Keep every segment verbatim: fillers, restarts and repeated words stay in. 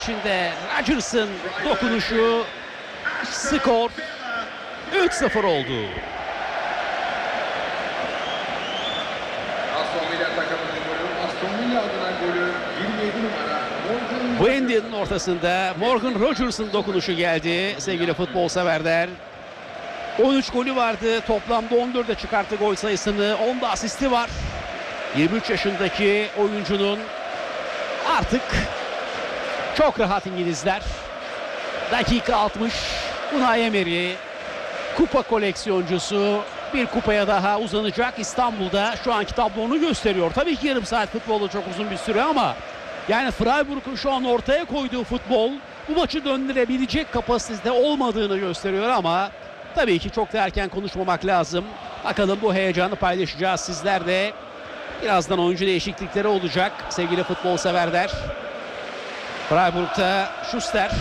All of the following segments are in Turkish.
İçinde Rodgers'ın dokunuşu, skor üç sıfır oldu. Aston Villa takımının golü, Aston Villa adına golü yirmi yedi numara Morgan. Buendia'nın ortasında Morgan Rodgers'ın dokunuşu geldi sevgili futbol severler. on üç golü vardı. Toplamda on dörde çıkarttı gol sayısını. onda asisti var. yirmi üç yaşındaki oyuncunun artık çok rahat İngilizler. Dakika altmış. Unai Emery kupa koleksiyoncusu bir kupaya daha uzanacak. İstanbul'da şu anki tablonu gösteriyor. Tabii ki yarım saat futbolu çok uzun bir süre ama yani Freiburg'un şu an ortaya koyduğu futbol bu maçı döndürebilecek kapasitede olmadığını gösteriyor ama tabii ki çok da erken konuşmamak lazım. Bakalım bu heyecanı paylaşacağız sizler de. Birazdan oyuncu değişiklikleri olacak sevgili futbol severler. Freiburg'ta Schuster.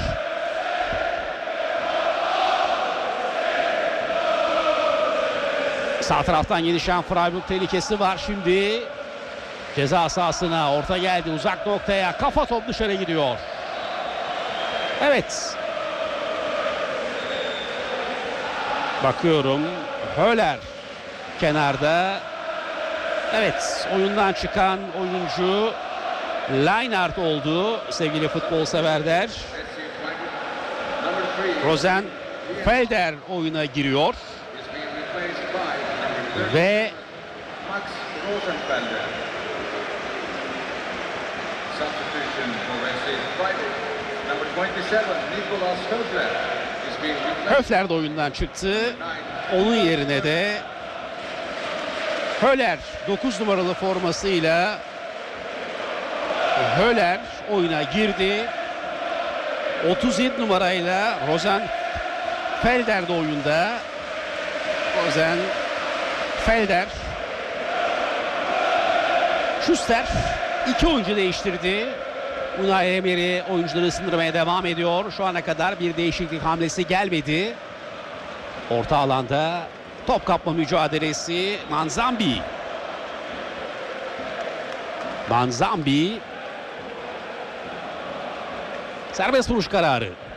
Sağ taraftan gelişen Freiburg tehlikesi var şimdi. Ceza sahasına orta geldi uzak noktaya. Kafa top dışarı gidiyor. Evet. Bakıyorum. Höller kenarda. Evet, oyundan çıkan oyuncu Lineart oldu sevgili futbol severler. Rosenfelder oyuna giriyor. Ve Max Rosenfelder. Substitution for S C Freiburg. Number yirmi yedi, Nicolas Höfler is being replaced. Höfler de oyundan çıktı. Onun yerine de Höller dokuz numaralı formasıyla Höller oyuna girdi. otuz yedi numarayla Rosenfelder de oyunda. Rosenfelder. Schuster iki oyuncu değiştirdi. Unai Emery oyuncuları ısındırmaya devam ediyor. Şu ana kadar bir değişiklik hamlesi gelmedi. Orta alanda top kapma mücadelesi. Manzambi. Manzambi. Serbest vuruş kararı.